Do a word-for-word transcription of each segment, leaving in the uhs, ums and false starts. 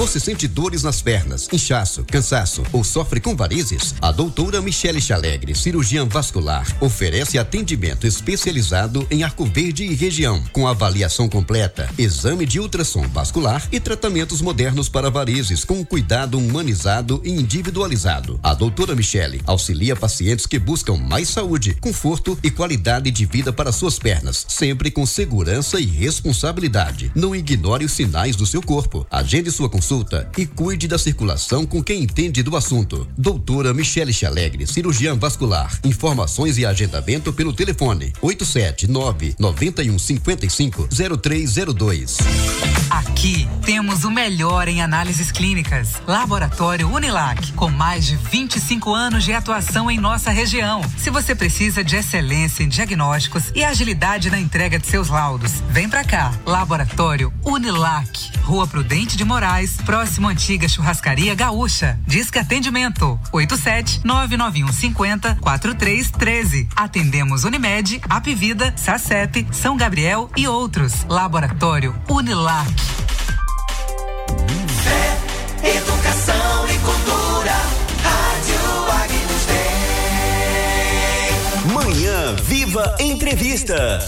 Você sente dores nas pernas, inchaço, cansaço ou sofre com varizes? A doutora Michele Chalegre, cirurgiã vascular, oferece atendimento especializado em Arco Verde e região, com avaliação completa, exame de ultrassom vascular e tratamentos modernos para varizes com cuidado humanizado e individualizado. A doutora Michele auxilia pacientes que buscam mais saúde, conforto e qualidade de vida para suas pernas, sempre com segurança e responsabilidade. Não ignore os sinais do seu corpo. Agende sua consulta e cuide da circulação com quem entende do assunto. Doutora Michele Chalegre, cirurgiã vascular. Informações e agendamento pelo telefone oito sete nove nove um cinco cinco zero três zero dois. Aqui temos o melhor em análises clínicas. Laboratório Unilac, com mais de vinte e cinco anos de atuação em nossa região. Se você precisa de excelência em diagnósticos e agilidade na entrega de seus laudos, vem pra cá. Laboratório Unilac, Rua Prudente de Moraes, próximo à antiga Churrascaria Gaúcha. Disque atendimento oito sete nove nove um cinco zero quatro três um três. Atendemos Unimed, Apvida, Sacep, São Gabriel e outros. Laboratório Unilac. Fé, educação e cultura. Rádio Agnus Dei. Manhã Viva Entrevista.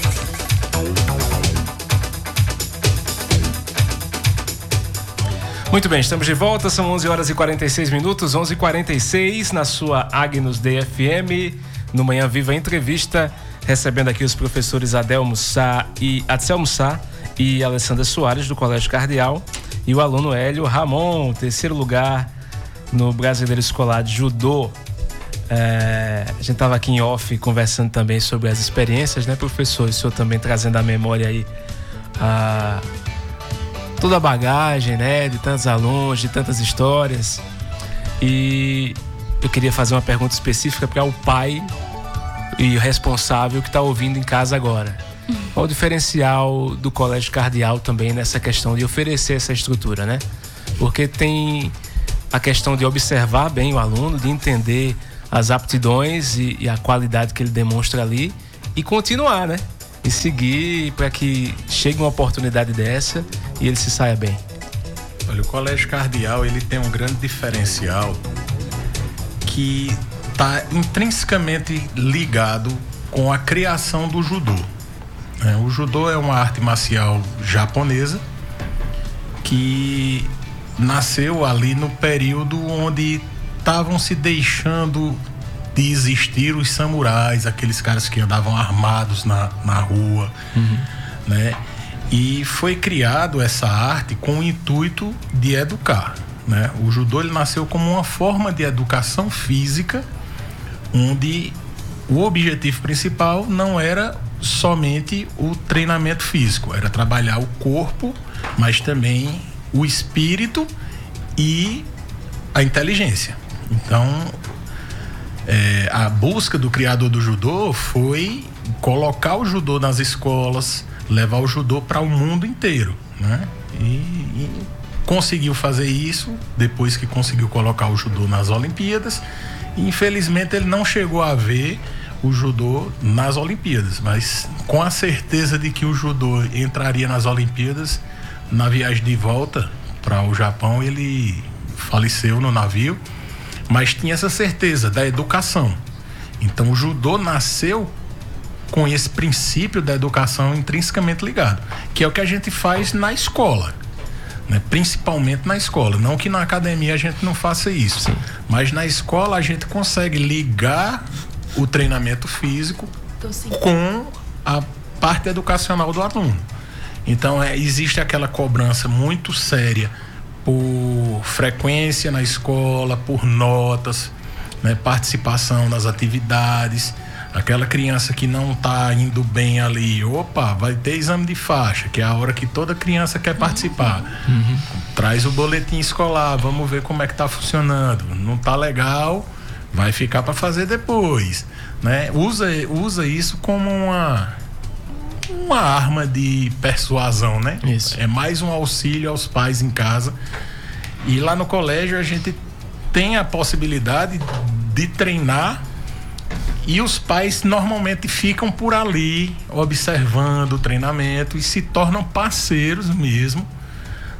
Muito bem, estamos de volta, são onze horas e quarenta e seis minutos, onze e quarenta e seis na sua Agnus Dei F M, no Manhã Viva Entrevista, recebendo aqui os professores Adelmo Sá e Anselmo Sá e Alessandra Soares do Colégio Cardeal e o aluno Hélio Ramon, terceiro lugar no Brasileiro Escolar de Judô. É, a gente estava aqui em off conversando também sobre as experiências, né, professor? O senhor também trazendo à memória aí a toda a bagagem, né, de tantos alunos, de tantas histórias. E eu queria fazer uma pergunta específica para o pai e o responsável que está ouvindo em casa agora. Qual o diferencial do Colégio Cardeal também nessa questão de oferecer essa estrutura, né? Porque tem a questão de observar bem o aluno, de entender as aptidões e, e a qualidade que ele demonstra ali e continuar, né? E seguir para que chegue uma oportunidade dessa e ele se saia bem. Olha, o Colégio Cardeal, ele tem um grande diferencial que está intrinsecamente ligado com a criação do judô. É, o judô é uma arte marcial japonesa que nasceu ali no período onde estavam se deixando de existir os samurais, aqueles caras que andavam armados na, na rua, uhum. né? E foi criado essa arte com o intuito de educar, né? O judô, ele nasceu como uma forma de educação física, onde o objetivo principal não era somente o treinamento físico, era trabalhar o corpo, mas também o espírito e a inteligência. Então, É, a busca do criador do judô foi colocar o judô nas escolas, levar o judô para o mundo inteiro, né? E, e conseguiu fazer isso depois que conseguiu colocar o judô nas Olimpíadas. E, infelizmente, ele não chegou a ver o judô nas Olimpíadas, mas com a certeza de que o judô entraria nas Olimpíadas, na viagem de volta para o Japão, ele faleceu no navio. Mas tinha essa certeza da educação. Então o judô nasceu com esse princípio da educação intrinsecamente ligado, que é o que a gente faz na escola, né? Principalmente na escola. Não que na academia a gente não faça isso. Sim. Mas na escola a gente consegue ligar o treinamento físico com a parte educacional do aluno. Então é, existe aquela cobrança muito séria por frequência na escola, por notas, né, participação nas atividades. Aquela criança que não está indo bem ali, opa, vai ter exame de faixa, que é a hora que toda criança quer participar. Uhum. Traz o boletim escolar, vamos ver como é que está funcionando. Não está legal, vai ficar para fazer depois, né? Usa, usa isso como uma uma arma de persuasão, né? Isso. É mais um auxílio aos pais em casa. E lá no colégio a gente tem a possibilidade de treinar e os pais normalmente ficam por ali observando o treinamento e se tornam parceiros mesmo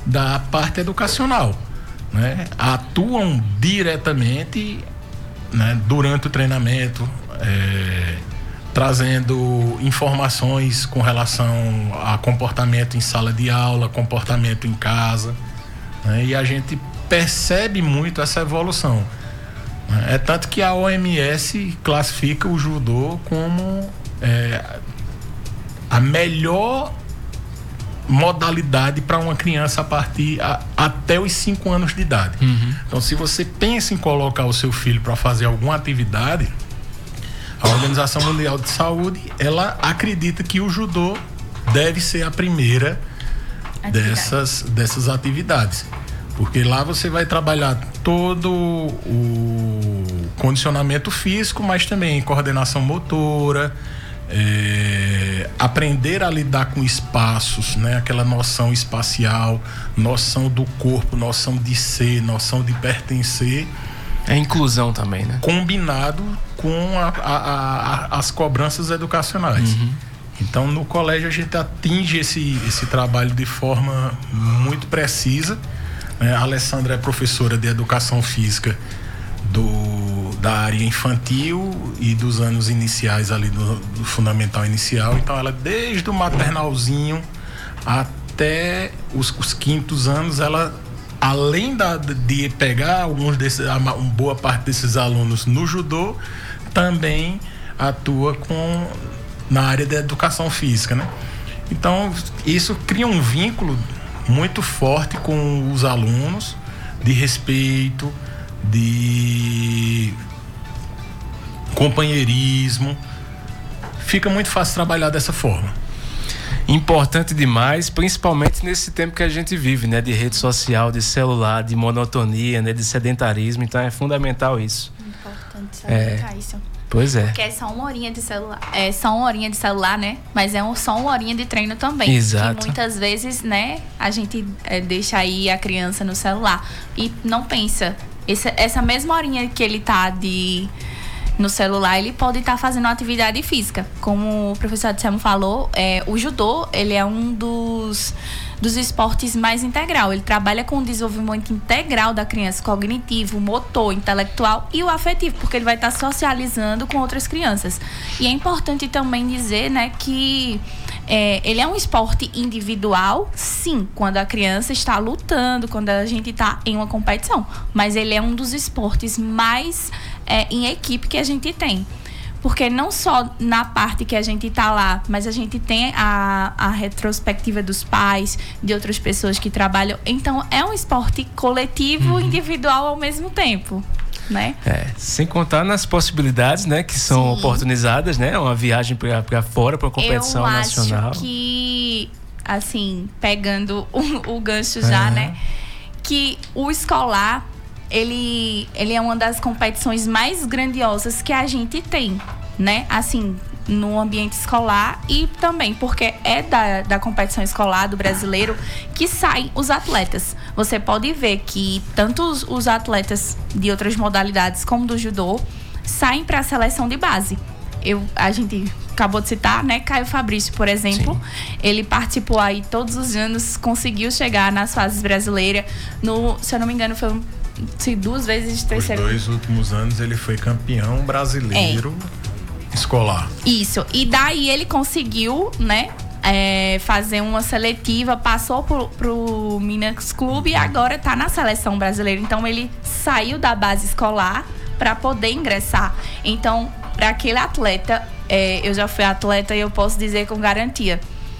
da parte educacional, né? Atuam diretamente, né, durante o treinamento, é, trazendo informações com relação a comportamento em sala de aula, comportamento em casa, né? E a gente percebe muito essa evolução. É tanto que a O M S classifica o judô como é, a melhor modalidade para uma criança a partir a, até os cinco anos de idade. Uhum. Então, se você pensa em colocar o seu filho para fazer alguma atividade, a Organização Mundial de Saúde, ela acredita que o judô deve ser a primeira Atividade. dessas, dessas atividades. Porque lá você vai trabalhar todo o condicionamento físico, mas também coordenação motora, é, aprender a lidar com espaços, né? Aquela noção espacial, noção do corpo, noção de ser, noção de pertencer. É inclusão também, né? Combinado com a, a, a, as cobranças educacionais. Uhum. Então, no colégio a gente atinge esse, esse trabalho de forma muito precisa. A Alessandra é professora de educação física do, da área infantil e dos anos iniciais ali do, do fundamental inicial. Então ela, desde o maternalzinho até os, os quintos anos, ela, além da, de pegar alguns desses, uma boa parte desses alunos no judô, também atua com, na área da educação física, né? Então isso cria um vínculo muito forte com os alunos, de respeito, de companheirismo. Fica muito fácil trabalhar dessa forma. Importante demais, principalmente nesse tempo que a gente vive, né? De rede social, de celular, de monotonia, né? De sedentarismo. Então é fundamental isso. Importante saber é. isso. Pois é. Porque é só uma horinha de celular, é só uma horinha de celular, né? Mas é um, só uma horinha de treino também. Exato. Que muitas vezes, né, a gente é, deixa aí a criança no celular e não pensa. Essa, essa mesma horinha que ele tá de, no celular, ele pode estar tá fazendo uma atividade física. Como o professor Adselmo falou, é, o judô, ele é um dos... dos esportes mais integral. Ele trabalha com o desenvolvimento integral da criança, cognitivo, motor, intelectual e o afetivo, porque ele vai estar socializando com outras crianças. E é importante também dizer, né, que é, ele é um esporte individual, sim, quando a criança está lutando, quando a gente está em uma competição, mas ele é um dos esportes mais é, em equipe que a gente tem. Porque não só na parte que a gente tá lá, mas a gente tem a, a retrospectiva dos pais, de outras pessoas que trabalham. Então, é um esporte coletivo, uhum. individual ao mesmo tempo, né? É, sem contar nas possibilidades, né, que são Sim. oportunizadas, né? Uma viagem para fora, para uma competição Eu nacional. Eu acho que, assim, pegando o, o gancho já, é. né? Que o escolar... Ele, ele é uma das competições mais grandiosas que a gente tem, né? Assim, no ambiente escolar e também porque é da, da competição escolar do brasileiro que saem os atletas. Você pode ver que tanto os, os atletas de outras modalidades como do judô saem para a seleção de base. Eu, a gente acabou de citar, né? Caio Fabrício, por exemplo. Sim. Ele participou aí todos os anos, conseguiu chegar nas fases brasileiras. No, se eu não me engano, foi um Se duas vezes de terceiro. Os dois últimos anos ele foi campeão brasileiro é. escolar. Isso. E daí ele conseguiu, né, é, fazer uma seletiva, passou pro, pro Minas Clube e agora tá na seleção brasileira. Então ele saiu da base escolar para poder ingressar. Então, para aquele atleta, é, eu já fui atleta e eu posso dizer com garantia.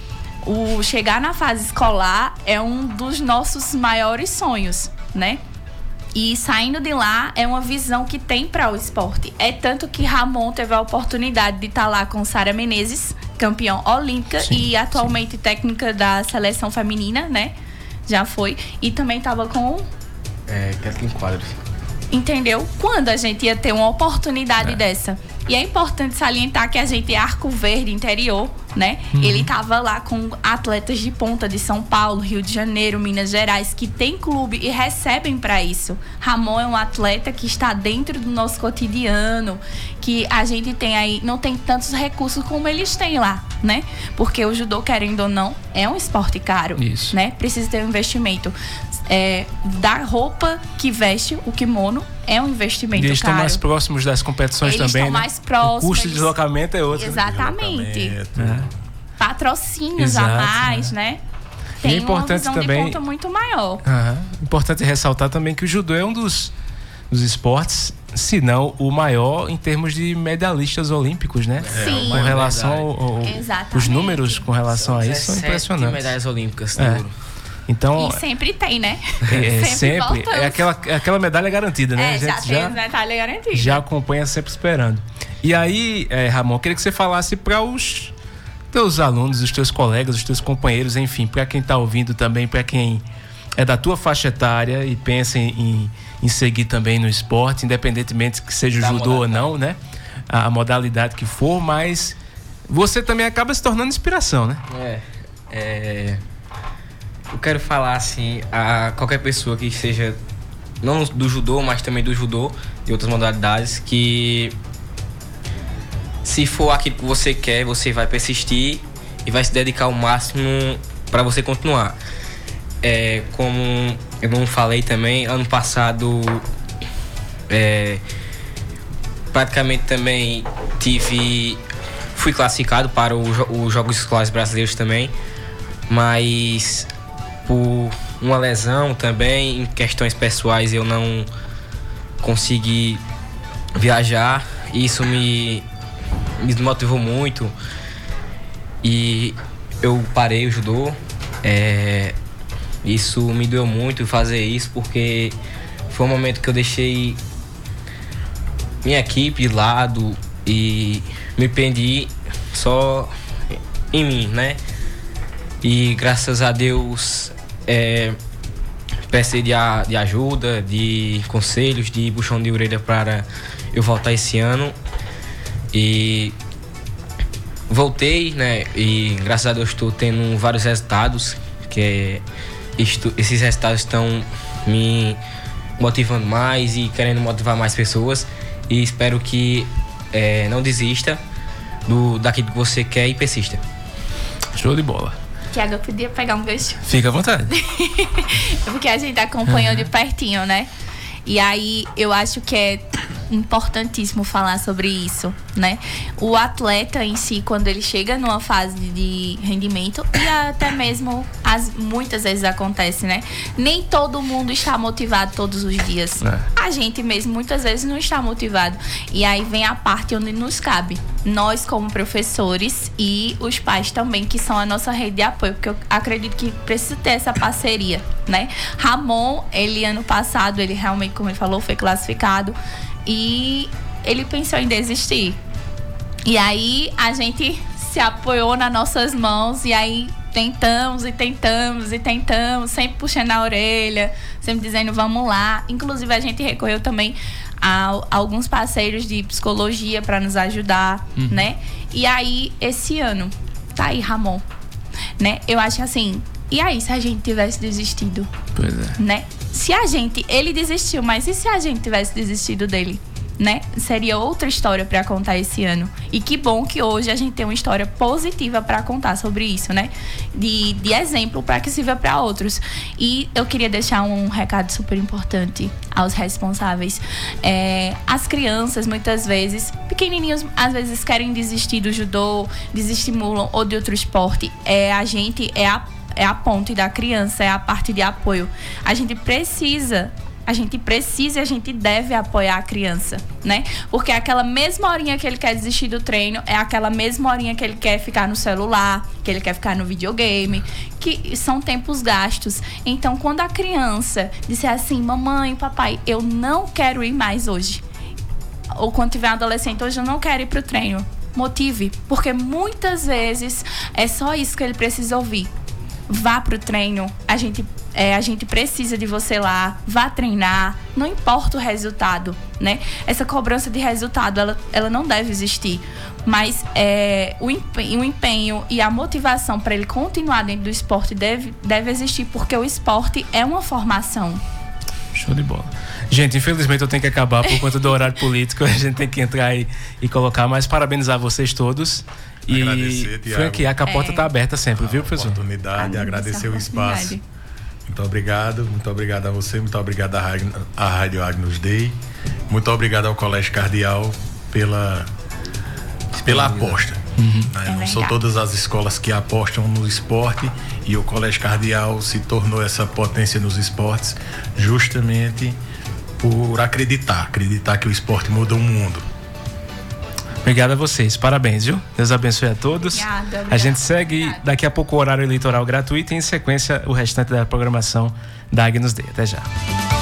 O chegar na fase escolar é um dos nossos maiores sonhos, né? E saindo de lá é uma visão que tem para o esporte. É tanto que Ramon teve a oportunidade de estar lá com Sara Menezes, campeã olímpica sim, e atualmente sim. técnica da seleção feminina, né? Já foi. E também estava com... É, Kathleen Quadros. Entendeu? Quando a gente ia ter uma oportunidade é. dessa? E é importante salientar que a gente é Arco Verde interior, né? Uhum. Ele tava lá com atletas de ponta de São Paulo, Rio de Janeiro, Minas Gerais, que tem clube e recebem para isso. Ramon é um atleta que está dentro do nosso cotidiano, que a gente tem aí, não tem tantos recursos como eles têm lá, né? Porque o judô, querendo ou não, é um esporte caro, isso. né? Precisa ter um investimento. É, da roupa que veste o kimono é um investimento caro. Eles estão mais próximos das competições eles também, estão né? mais próximos. O custo eles... de deslocamento é outro. Exatamente. É. Patrocínios Exato, a mais, né? né? Tem e é importante uma visão também, de ponta muito maior. Uhum. Importante ressaltar também que o judô é um dos, dos esportes, se não o maior em termos de medalhistas olímpicos, né? Sim. Com relação ao, ao, os números com relação a isso são impressionantes. medalhas olímpicas, é. Então, e sempre tem, né? É, sempre sempre é aquela, aquela medalha garantida, né? É, a gente já tem já, medalha garantida. Já acompanha sempre esperando. E aí, é, Ramon, queria que você falasse para os teus alunos, os teus colegas, os teus companheiros, enfim, para quem está ouvindo também, para quem é da tua faixa etária e pensa em, em, em seguir também no esporte, independentemente que seja o judô ou não, né? A, a modalidade que for, mas você também acaba se tornando inspiração, né? É, é... Eu quero falar assim a qualquer pessoa que seja não do judô, mas também do judô e outras modalidades, que se for aquilo que você quer, você vai persistir e vai se dedicar ao máximo para você continuar. É, como eu não falei também, ano passado é, praticamente também tive fui classificado para os Jogos Escolares Brasileiros também, mas por uma lesão também, em questões pessoais eu não consegui viajar. Isso me, me desmotivou muito e eu parei o judô. É, isso me doeu muito fazer isso, porque foi um momento que eu deixei minha equipe de lado e me prendi só em mim, né? E graças a Deus é, peço de, a, de ajuda, de conselhos, de puxão de orelha para eu voltar esse ano. E voltei, né? E graças a Deus estou tendo vários resultados, que é, isto, esses resultados estão me motivando mais e querendo motivar mais pessoas. E espero que é, não desista do, daquilo que você quer e persista. Show de bola. Tiago, eu podia pegar um gancho? Fica à vontade. Porque a gente acompanhou de pertinho, né? E aí eu acho que é importantíssimo falar sobre isso, né? O atleta em si, quando ele chega numa fase de rendimento, e até mesmo as, muitas vezes acontece, né? Nem todo mundo está motivado todos os dias. É. A gente mesmo muitas vezes não está motivado. E aí vem a parte onde nos cabe. Nós como professores e os pais também, que são a nossa rede de apoio, porque eu acredito que precisa ter essa parceria, né? Ramon, ele ano passado, ele realmente, como ele falou, foi classificado e ele pensou em desistir. E aí a gente se apoiou nas nossas mãos e aí tentamos e tentamos e tentamos, sempre puxando a orelha, sempre dizendo vamos lá. Inclusive a gente recorreu também a, a alguns parceiros de psicologia para nos ajudar, uhum. né? E aí esse ano, tá aí Ramon, né? Eu acho assim, e aí se a gente tivesse desistido? Pois é. Né? Se a gente, ele desistiu, mas e se a gente tivesse desistido dele? Né? Seria outra história para contar esse ano. E que bom que hoje a gente tem uma história positiva para contar sobre isso, né? De, de exemplo para que sirva para outros. E eu queria deixar um recado super importante aos responsáveis. É, as crianças, muitas vezes, pequenininhos, às vezes querem desistir do judô, desestimulam ou de outro esporte. É, a gente é a É a ponte da criança, é a parte de apoio. A gente precisa, a gente precisa e a gente deve apoiar a criança, né? Porque aquela mesma horinha que ele quer desistir do treino, é aquela mesma horinha que ele quer ficar no celular, que ele quer ficar no videogame, que são tempos gastos. Então, quando a criança disser assim, mamãe, papai, eu não quero ir mais hoje. Ou quando tiver um adolescente, hoje eu não quero ir pro treino. Motive, porque muitas vezes é só isso que ele precisa ouvir. Vá pro treino, a gente, é, a gente precisa de você lá, vá treinar, não importa o resultado, né? Essa cobrança de resultado, ela, ela não deve existir. Mas é, o, empenho, o empenho e a motivação para ele continuar dentro do esporte deve, deve existir, porque o esporte é uma formação. Show de bola. Gente, infelizmente eu tenho que acabar por conta do horário político. A gente tem que entrar aí e colocar, mas parabenizar vocês todos. E agradecer, Tiago. franquear que a porta está É. aberta sempre, A viu, professor? oportunidade, Ah, agradecer essa o espaço. oportunidade. Muito obrigado, muito obrigado a você, muito obrigado à Rádio, à Rádio Agnus Dei, muito obrigado ao Colégio Cardeal pela, pela aposta. Uhum. Né? É Não são verdade. todas as escolas que apostam no esporte, e o Colégio Cardeal se tornou essa potência nos esportes justamente por acreditar, acreditar que o esporte muda o mundo. Obrigado a vocês, parabéns, viu? Deus abençoe a todos. Obrigada, obrigada. A gente segue Obrigada. daqui a pouco o horário eleitoral gratuito e em sequência o restante da programação da Agnus Dei. Até já.